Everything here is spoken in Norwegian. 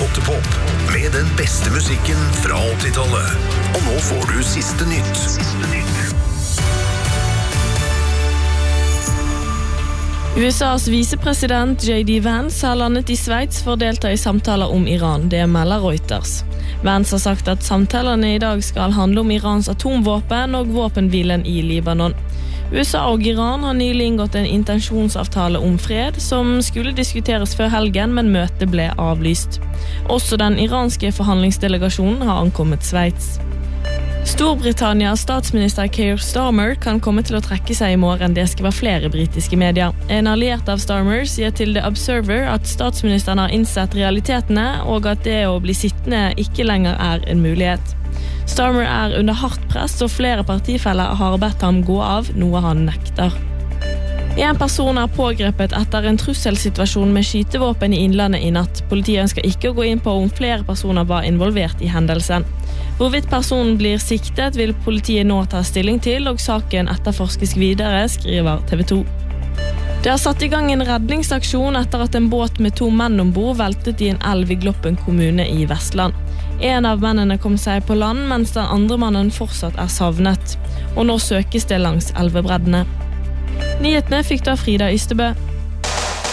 Gåtepop med den beste musikken fra 80-tallet. Og nå får du siste nytt. USAs visepresident J.D. Vance har landet i Sveits for å delta i samtaler om Iran, det melder Reuters. Vance har sagt at samtalene i dag skal handle om Irans atomvåpen og våpenhvilen i Libanon. USA og Iran har nylig inngått en intensjonsavtale om fred som skulle diskuteres før helgen, men møtet ble avlyst. Også den iranske forhandlingsdelegasjonen har ankommet Sveits. Storbritannias statsminister Keir Starmer kan komme til å trekke seg i morgen, det skriver flere britiske medier. En alliert av Starmer sier til The Observer at statsministeren har innsett realitetene, og at det å bli sittende ikke lenger er en mulighet. Starmer er under hardt press, og flere partifeller har bedt ham gå av, noe han nekter. En person er pågrepet etter en trusselsituasjon med skytevåpen i Innlandet i natt. Politiet ønsker ikke å gå inn på om flere personer var involvert i hendelsen. Hvorvidt personen blir siktet vil politiet nå ta stilling til, og saken etterforskes videre, skriver TV 2. Det har satt i gang en redningsaksjon etter at en båt med 2 menn ombord veltet i en elv i Gloppen kommune i Vestland. En av mennene kom seg på land, mens den andre mannen fortsatt er savnet. Og nå søkes det langs elvebreddene. Nyhetene fikk da Frida Ystebø.